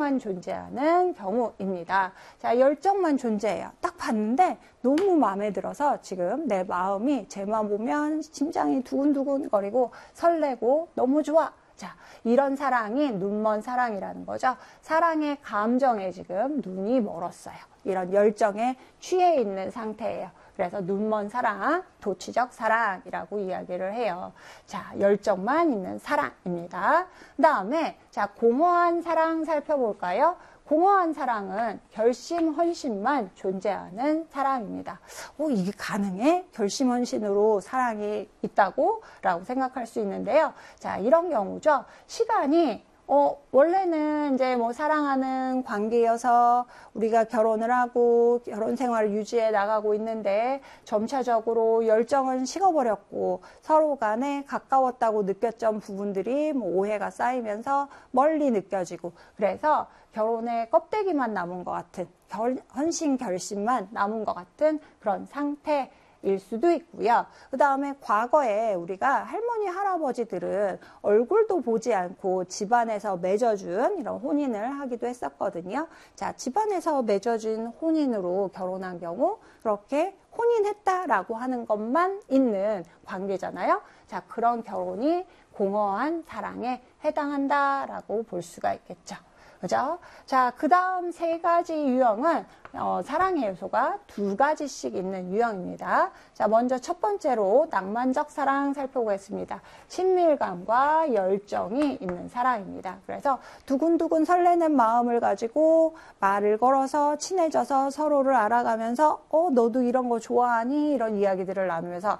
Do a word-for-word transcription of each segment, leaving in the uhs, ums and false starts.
열정만 존재하는 경우입니다. 자, 열정만 존재해요. 딱 봤는데 너무 마음에 들어서 지금 내 마음이 쟤만 보면 심장이 두근두근거리고 설레고 너무 좋아. 자, 이런 사랑이 눈먼 사랑이라는 거죠. 사랑의 감정에 지금 눈이 멀었어요. 이런 열정에 취해 있는 상태예요. 그래서 눈먼 사랑, 도취적 사랑이라고 이야기를 해요. 자, 열정만 있는 사랑입니다. 그 다음에 자, 공허한 사랑 살펴볼까요? 공허한 사랑은 결심, 헌신만 존재하는 사랑입니다. 어, 이게 가능해? 결심, 헌신으로 사랑이 있다고? 라고 생각할 수 있는데요. 자, 이런 경우죠. 시간이 어, 원래는 이제 뭐 사랑하는 관계여서 우리가 결혼을 하고 결혼 생활을 유지해 나가고 있는데 점차적으로 열정은 식어버렸고 서로 간에 가까웠다고 느꼈던 부분들이 뭐 오해가 쌓이면서 멀리 느껴지고 그래서 결혼의 껍데기만 남은 것 같은 결, 헌신 결심만 남은 것 같은 그런 상태 일 수도 있고요. 그 다음에 과거에 우리가 할머니, 할아버지들은 얼굴도 보지 않고 집안에서 맺어준 이런 혼인을 하기도 했었거든요. 자, 집안에서 맺어준 혼인으로 결혼한 경우 그렇게 혼인했다라고 하는 것만 있는 관계잖아요. 자, 그런 결혼이 공허한 사랑에 해당한다라고 볼 수가 있겠죠. 그죠? 자, 그 다음 세 가지 유형은 어, 사랑의 요소가 두 가지씩 있는 유형입니다. 자, 먼저 첫 번째로 낭만적 사랑 살펴보겠습니다. 친밀감과 열정이 있는 사랑입니다. 그래서 두근두근 설레는 마음을 가지고 말을 걸어서 친해져서 서로를 알아가면서 어, 너도 이런 거 좋아하니? 이런 이야기들을 나누면서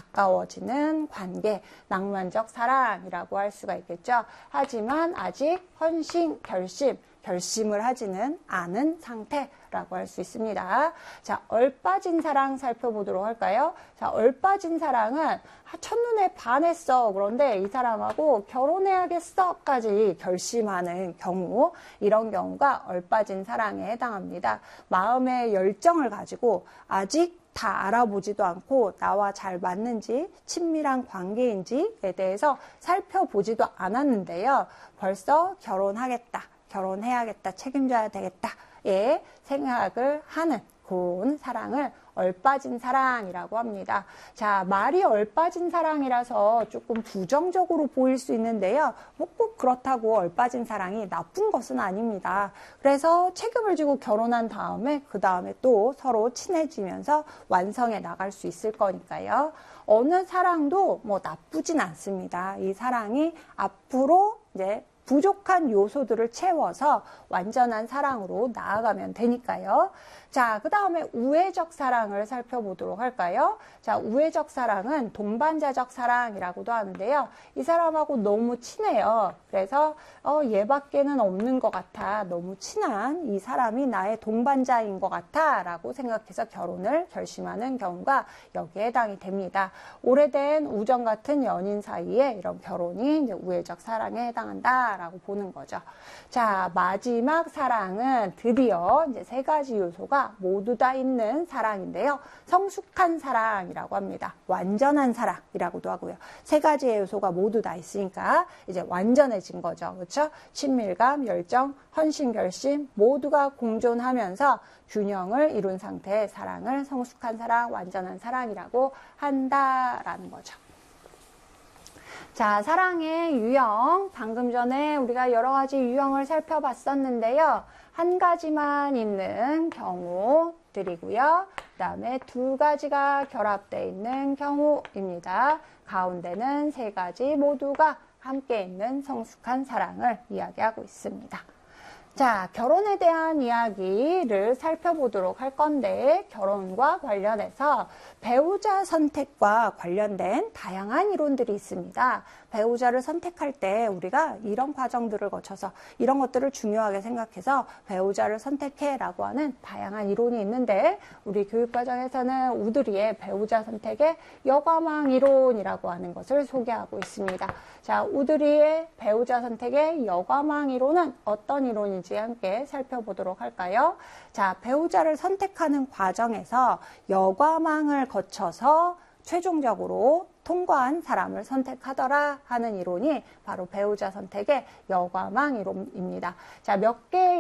가까워지는 관계, 낭만적 사랑이라고 할 수가 있겠죠. 하지만 아직 헌신, 결심, 결심을 하지는 않은 상태라고 할 수 있습니다. 자, 얼빠진 사랑 살펴보도록 할까요? 자, 얼빠진 사랑은 첫눈에 반했어. 그런데 이 사람하고 결혼해야겠어까지 결심하는 경우, 이런 경우가 얼빠진 사랑에 해당합니다. 마음의 열정을 가지고 아직 다 알아보지도 않고 나와 잘 맞는지 친밀한 관계인지에 대해서 살펴보지도 않았는데요. 벌써 결혼하겠다. 결혼해야겠다, 책임져야 되겠다, 예, 생각을 하는 그런 사랑을 얼빠진 사랑이라고 합니다. 자, 말이 얼빠진 사랑이라서 조금 부정적으로 보일 수 있는데요. 뭐 꼭 그렇다고 얼빠진 사랑이 나쁜 것은 아닙니다. 그래서 책임을 지고 결혼한 다음에 그 다음에 또 서로 친해지면서 완성해 나갈 수 있을 거니까요. 어느 사랑도 뭐 나쁘진 않습니다. 이 사랑이 앞으로 이제 부족한 요소들을 채워서 완전한 사랑으로 나아가면 되니까요. 자, 그 다음에 우애적 사랑을 살펴보도록 할까요? 자, 우애적 사랑은 동반자적 사랑이라고도 하는데요. 이 사람하고 너무 친해요. 그래서 어, 얘밖에는 없는 것 같아. 너무 친한 이 사람이 나의 동반자인 것 같아 라고 생각해서 결혼을 결심하는 경우가 여기에 해당이 됩니다. 오래된 우정 같은 연인 사이에 이런 결혼이 이제 우애적 사랑에 해당한다 라고 보는 거죠. 자, 마지막 사랑은 드디어 이제 세 가지 요소가 모두 다 있는 사랑인데요. 성숙한 사랑이라고 합니다. 완전한 사랑이라고도 하고요. 세 가지의 요소가 모두 다 있으니까 이제 완전해진 거죠. 그렇죠? 친밀감, 열정, 헌신, 결심 모두가 공존하면서 균형을 이룬 상태의 사랑을 성숙한 사랑, 완전한 사랑이라고 한다라는 거죠. 자, 사랑의 유형. 방금 전에 우리가 여러 가지 유형을 살펴봤었는데요. 한 가지만 있는 경우들이고요. 그 다음에 두 가지가 결합되어 있는 경우입니다. 가운데는 세 가지 모두가 함께 있는 성숙한 사랑을 이야기하고 있습니다. 자, 결혼에 대한 이야기를 살펴보도록 할 건데, 결혼과 관련해서 배우자 선택과 관련된 다양한 이론들이 있습니다. 배우자를 선택할 때 우리가 이런 과정들을 거쳐서 이런 것들을 중요하게 생각해서 배우자를 선택해라고 하는 다양한 이론이 있는데, 우리 교육과정에서는 우드리의 배우자 선택의 여과망 이론이라고 하는 것을 소개하고 있습니다. 자, 우드리의 배우자 선택의 여과망 이론은 어떤 이론인지 함께 살펴보도록 할까요? 자, 배우자를 선택하는 과정에서 여과망을 거쳐서 최종적으로 통과한 사람을 선택하더라 하는 이론이 바로 배우자 선택의 여과망 이론입니다. 자, 몇 개의